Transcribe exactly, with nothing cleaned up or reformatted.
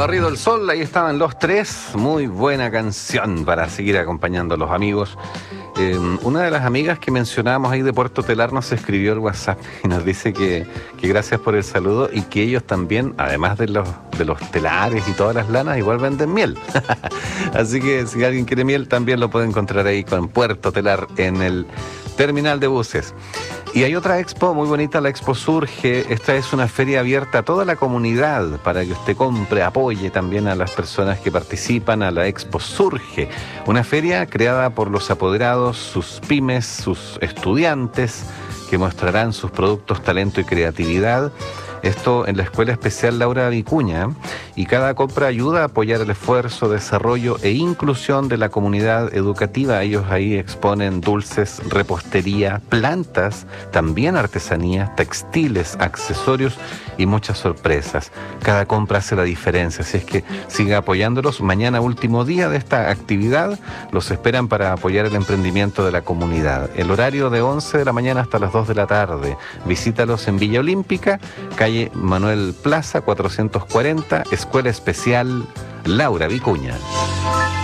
Barrido el Sol, ahí estaban Los Tres, muy buena canción para seguir acompañando a los amigos. Eh, una de las amigas que mencionábamos ahí de Puerto Telar nos escribió el WhatsApp y nos dice que, que gracias por el saludo y que ellos también, además de los, de los telares y todas las lanas, igual venden miel. Así que si alguien quiere miel también lo puede encontrar ahí con Puerto Telar en el terminal de buses. Y hay otra expo muy bonita, la Expo Surge. Esta es una feria abierta a toda la comunidad para que usted compre, apoye también a las personas que participan a la Expo Surge. Una feria creada por los apoderados, sus pymes, sus estudiantes, que mostrarán sus productos, talento y creatividad. Esto en la Escuela Especial Laura Vicuña, y cada compra ayuda a apoyar el esfuerzo, desarrollo e inclusión de la comunidad educativa. Ellos ahí exponen dulces, repostería, plantas, también artesanía, textiles, accesorios y muchas sorpresas. Cada compra hace la diferencia, así es que siga apoyándolos. Mañana, último día de esta actividad, los esperan para apoyar el emprendimiento de la comunidad. El horario de once de la mañana hasta las dos de la tarde. Visítalos en Villa Olímpica, calle Manuel Plaza cuatrocientos cuarenta, Escuela Especial Laura Vicuña.